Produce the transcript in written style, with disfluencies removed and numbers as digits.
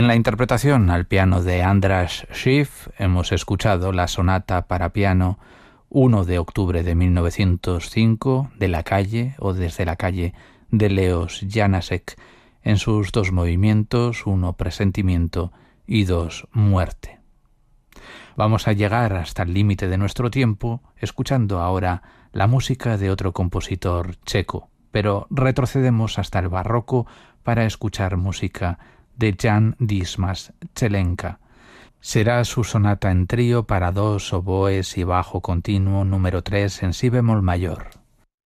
En la interpretación al piano de András Schiff hemos escuchado la sonata para piano 1 de octubre de 1905 de la calle o desde la calle de Leos Janáček en sus dos movimientos, 1 presentimiento y 2 muerte. Vamos a llegar hasta el límite de nuestro tiempo escuchando ahora la música de otro compositor checo, pero retrocedemos hasta el barroco para escuchar música de Jan Dismas Zelenka. Será su sonata en trío para 2 oboes y bajo continuo número 3 en si bemol mayor.